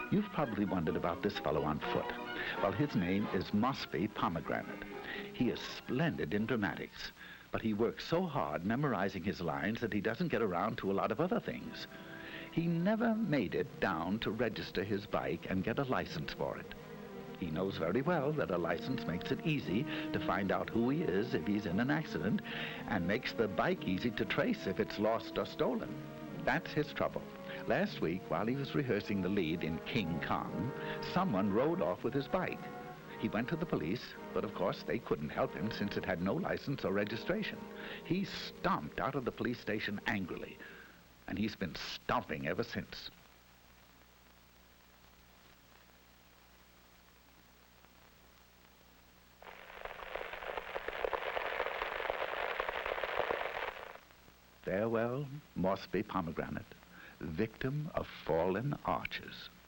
You've probably wondered about this fellow on foot. Well, his name is Mosby Pomegranate. He is splendid in dramatics, but he works so hard memorizing his lines that he doesn't get around to a lot of other things. He never made it down to register his bike and get a license for it. He knows very well that a license makes it easy to find out who he is if he's in an accident, and makes the bike easy to trace if it's lost or stolen. That's his trouble. Last week, while he was rehearsing the lead in King Kong, someone rode off with his bike. He went to the police, but of course they couldn't help him since it had no license or registration. He stomped out of the police station angrily, and he's been stomping ever since. Farewell, Mosby Pomegranate, victim of fallen arches.